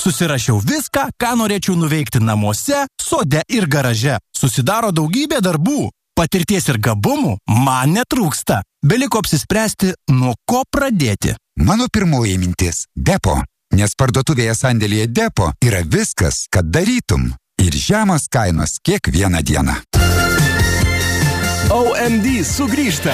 Susirašiau viską, ką norėčiau nuveikti namuose, sode ir garaže. Susidaro daugybė darbų. Patirties ir gabumų man netrūksta. Beliko apsispręsti, nuo ko pradėti. Mano pirmoji mintis – Depo. Nes parduotuvėje sandėlyje Depo yra viskas, kad darytum. Ir žemos kainos kiekvieną dieną. OMD sugrįžta.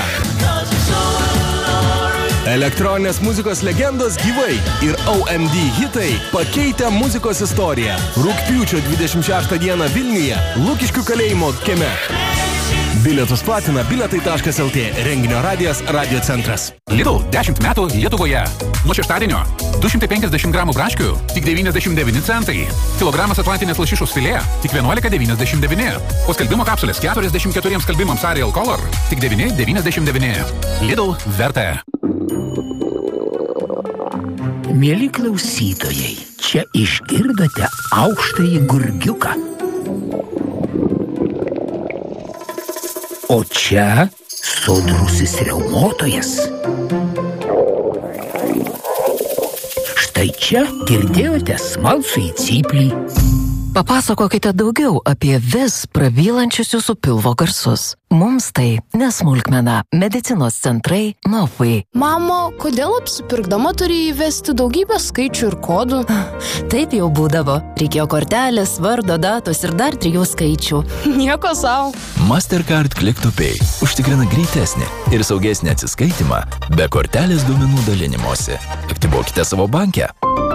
Elektroninės muzikos legendos gyvai ir OMD hitai pakeitę muzikos istoriją. Rugpjūčio 26 dieną Vilniuje, Lukiškių kalėjimo kieme. Bilietus platina biletai.lt, renginio radijas Radio Centras. Lidl 10 metų Lietuvoje. Nuo šeštadienio 250 gramų braškių tik 99 centai. Kilogramas atlantinės lašišos filė tik 11,99. Po skalbimo kapsulės 44 skalbimams Ariel Color tik 9,99. Lidl verta. Mieli klausytojai, čia išgirdote aukštąjį gurgiuką. O čia sodrusis riaumotojas. Štai čia girdėjote smalsųjį cyplį. Papasakokite daugiau apie vis prabylančius jūsų pilvo garsus. Mums tai nesmulkmena. Medicinos centrai Novai. Mamo, kodėl apsipirkdama turi įvesti daugybę skaičių ir kodų? Taip jau būdavo. Reikėjo kortelės, vardo, datos ir dar 3 skaičių. Nieko sau. Mastercard Click to Pay užtikrina greitesnį ir saugesnį atsiskaitimą be kortelės duomenų dalinimosi. Aktyvuokite savo bankę.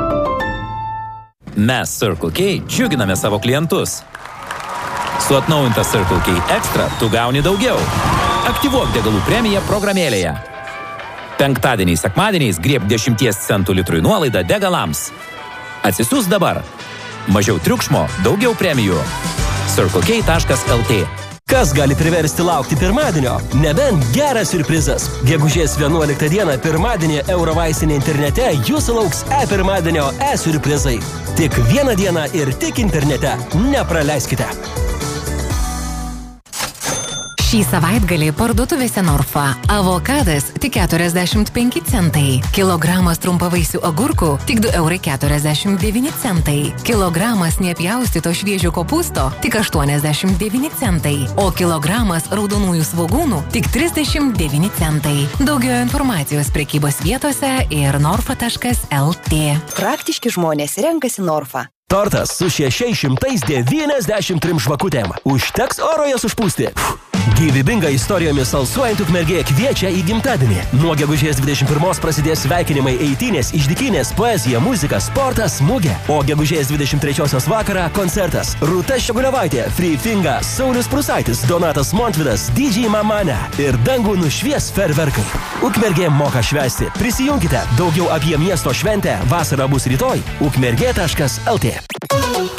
Mes Circle K džiuginame savo klientus. Su atnaujinta Circle K Extra tu gauni daugiau. Aktyvuok degalų premiją programėlėje. Penktadieniais, sekmadieniais grieb 10 centų litrui nuolaidą degalams. Atsisiųsk dabar. Mažiau triukšmo, daugiau premijų. CircleK.lt. Kas gali priversti laukti pirmadienio? Nebent geras siurprizas. Gegužės 11 dieną pirmadienį Eurovaistinė internete jūsų lauks pirmadienio siurprizai. Tik vieną dieną ir tik internete. Nepraleiskite. Šį savaitgalį parduotuvėse Norfa. Avokadas tik 45 centai. Kilogramas trumpavaisių agurkų tik 2,49 eurai. Kilogramas nepjaustyto šviežio kopūsto tik 89 centai. O kilogramas raudonųjų svogūnų tik 39 centai. Daugiau informacijos prekybos vietose ir norfa.lt. Praktiški žmonės renkasi Norfa. Tortas su 693 žvakutėm. Užteks oro jas užpūsti. Gyvybinga istorijomis alsuojant Ukmergė kviečia į gimtadienį. Nuo gegužės 21 prasidės sveikinimai, eitynės, išdykynės, poezija, muzika, sportas, mugė. O gegužės 23 vakarą koncertas. Rūta Ščeguliavaitė, Free Finga, Saulius Prusaitis, Donatas Montvidas, DJ Mamane ir dangų nušvies ferverkai. Ukmergė moka švęsti. Prisijunkite. Daugiau apie miesto šventę. Vasara bus rytoj. Ukmergė.lt.